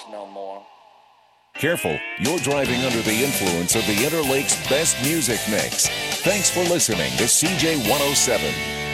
no more. Careful, you're driving under the influence of the Interlake's best music mix. Thanks for listening to CJ 107.